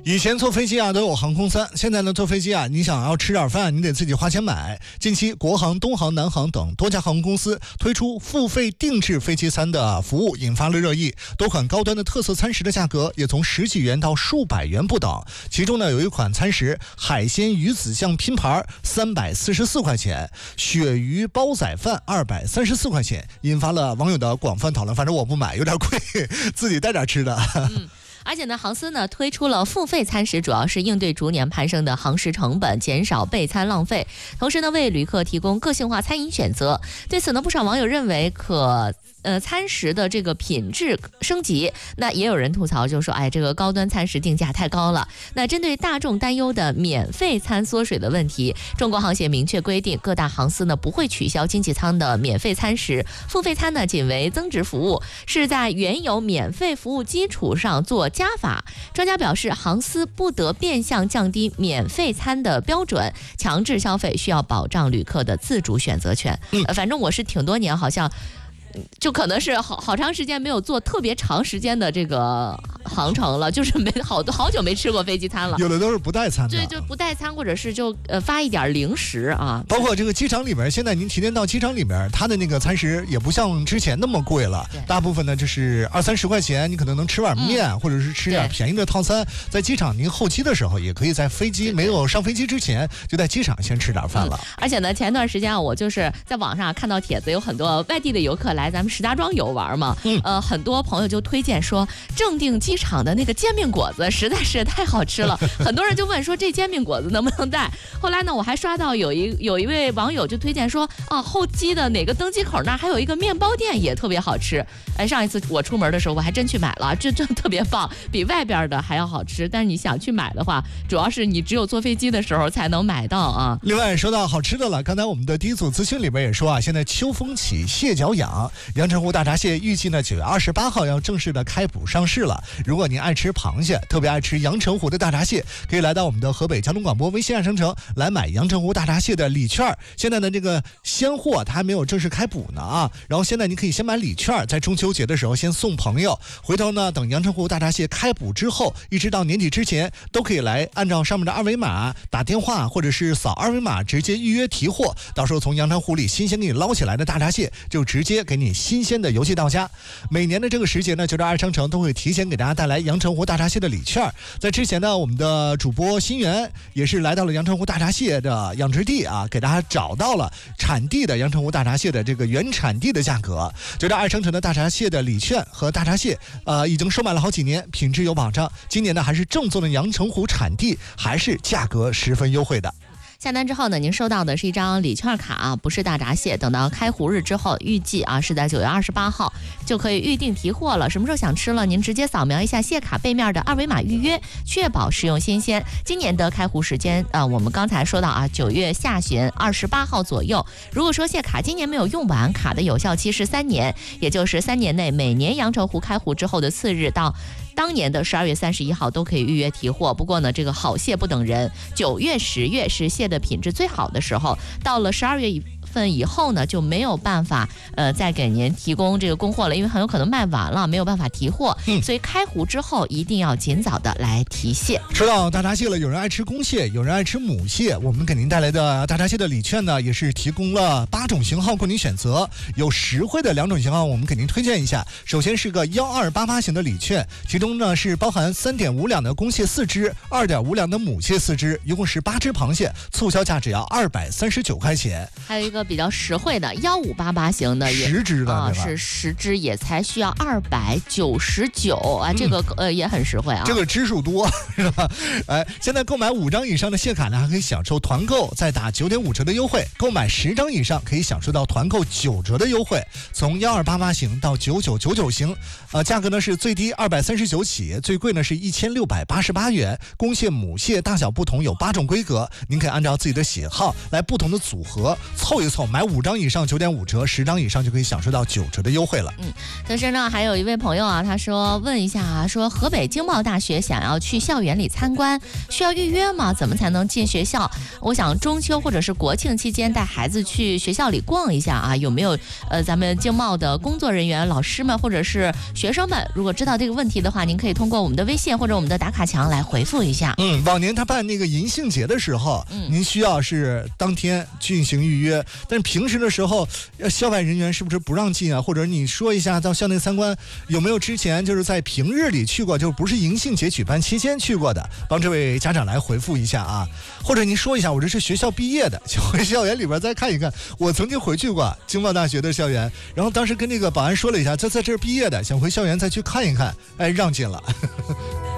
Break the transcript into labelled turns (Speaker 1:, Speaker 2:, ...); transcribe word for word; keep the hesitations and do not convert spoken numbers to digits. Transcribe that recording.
Speaker 1: 以前坐飞机啊都有航空餐，现在呢坐飞机啊，你想要吃点饭，你得自己花钱买。近期，国航、东航、南航等多家航空公司推出付费定制飞机餐的服务，引发了热议。多款高端的特色餐食的价格也从十几元到数百元不等。其中呢，有一款餐食海鲜鱼子酱拼盘三百四十四块钱，鳕鱼煲仔饭二百三十四块钱，引发了网友的广泛讨论。反正我不买，有点贵，自己带点吃的。
Speaker 2: 嗯而且呢，航司呢推出了付费餐食，主要是应对逐年攀升的航食成本，减少备餐浪费，同时呢为旅客提供个性化餐饮选择。对此呢，不少网友认为可呃餐食的这个品质升级，那也有人吐槽就说，哎，这个高端餐食定价太高了。那针对大众担忧的免费餐缩水的问题，中国航协明确规定，各大航司呢不会取消经济舱的免费餐食，付费餐呢仅为增值服务，是在原有免费服务基础上做加法。专家表示，航司不得变相降低免费餐的标准，强制消费需要保障旅客的自主选择权。嗯，反正我是挺多年，好像就可能是好好长时间没有做特别长时间的这个航程了，就是没好多好久没吃过飞机餐了。
Speaker 1: 有的都是不带餐的，
Speaker 2: 对，就不带餐，或者是就呃发一点零食啊。
Speaker 1: 包括这个机场里面，现在您提前到机场里面，它的那个餐食也不像之前那么贵了，大部分呢就是二三十块钱，你可能能吃碗面，嗯、或者是吃点便宜的套餐。在机场您候机的时候，也可以在飞机没有上飞机之前，就在机场先吃点饭了。
Speaker 2: 嗯、而且呢，前段时间啊，我就是在网上看到帖子，有很多外地的游客来咱们石家庄游玩嘛，嗯、呃，很多朋友就推荐说，正定机场的那个煎饼果子实在是太好吃了，很多人就问说这煎饼果子能不能带。后来呢，我还刷到有一有一位网友就推荐说，啊，候机的哪个登机口那儿还有一个面包店也特别好吃。哎，上一次我出门的时候，我还真去买了，这真特别棒，比外边的还要好吃。但是你想去买的话，主要是你只有坐飞机的时候才能买到啊。
Speaker 1: 另外说到好吃的了，刚才我们的第一组资讯里面也说啊，现在秋风起，蟹脚痒，阳澄湖大闸蟹预计呢九月二十八号要正式的开捕上市了。如果您爱吃螃蟹，特别爱吃阳澄湖的大闸蟹，可以来到我们的河北交通广播微信爱商城来买阳澄湖大闸蟹的礼券。现在呢这个鲜货它还没有正式开捕呢啊，然后现在您可以先买礼券，在中秋节的时候先送朋友，回头呢等阳澄湖大闸蟹开捕之后，一直到年底之前都可以来按照上面的二维码打电话，或者是扫二维码直接预约提货，到时候从阳澄湖里新鲜给你捞起来的大闸蟹就直接给你新鲜的邮寄到家。每年的这个时节呢，九州爱商城都会提前给大家带来阳澄湖大闸蟹的礼券。在之前呢，我们的主播新源也是来到了阳澄湖大闸蟹的养殖地啊，给大家找到了产地的阳澄湖大闸蟹的这个原产地的价格。九州爱商城的大闸蟹的礼券和大闸蟹呃已经售卖了好几年，品质有保障。今年呢还是正宗的阳澄湖产地，还是价格十分优惠的。
Speaker 2: 下单之后呢，您收到的是一张礼券卡啊，不是大闸蟹。等到开湖日之后，预计啊是在九月二十八号就可以预定提货了。什么时候想吃了，您直接扫描一下蟹卡背面的二维码预约，确保食用新鲜。今年的开湖时间啊、呃，我们刚才说到啊，九月下旬二十八号左右。如果说蟹卡今年没有用完，卡的有效期是三年，也就是三年内每年阳澄湖开湖之后的次日到当年的十二月三十一号都可以预约提货。不过呢，这个好蟹不等人，九月、十月是蟹的品质最好的时候，到了十二月份以后呢，就没有办法呃再给您提供这个供货了，因为很有可能卖完了，没有办法提货。嗯，所以开湖之后一定要尽早的来提蟹。
Speaker 1: 说到大闸蟹了，有人爱吃公蟹，有人爱吃母蟹，我们给您带来的大闸蟹的礼券呢，也是提供了八种型号供您选择，有实惠的两种型号，我们给您推荐一下。首先是个幺二八八型的礼券，其中呢是包含三点五两的公蟹四只，二点五两的母蟹四只，一共是八只螃蟹，促销价只要二百三十九块钱。
Speaker 2: 还有一个比较实惠的幺五八八型的，
Speaker 1: 十只的、
Speaker 2: 啊、是十只也才需要二百九十九啊，这个、嗯、呃也很实惠啊，
Speaker 1: 这个只数多是吧？哎，现在购买五张以上的蟹卡呢，还可以享受团购再打九点五折的优惠；购买十张以上可以享受到团购九折的优惠。从幺二八八型到九九九九型，呃，价格呢是最低二百三十九起，最贵呢是一千六百八十八元。公蟹、母蟹大小不同，有八种规格，您可以按照自己的喜好来不同的组合凑一凑。 错，买五张以上九点五折，十张以上就可以享受到九折的优惠了。
Speaker 2: 嗯，同时呢，还有一位朋友啊，他说问一下啊，说河北经贸大学想要去校园里参观，需要预约吗？怎么才能进学校？我想中秋或者是国庆期间带孩子去学校里逛一下啊，有没有呃咱们经贸的工作人员、老师们或者是学生们？如果知道这个问题的话，您可以通过我们的微信或者我们的打卡墙来回复一下。
Speaker 1: 嗯，往年他办那个银杏节的时候，嗯，您需要是当天进行预约，但是平时的时候，校外人员是不是不让进啊？或者你说一下到校内参观有没有之前就是在平日里去过，就不是银杏节举办期间去过的，帮这位家长来回复一下啊。或者您说一下，我这是学校毕业的，想回校园里边再看一看。我曾经回去过经贸大学的校园，然后当时跟这个保安说了一下，就在这儿毕业的，想回校园再去看一看，哎，让进了。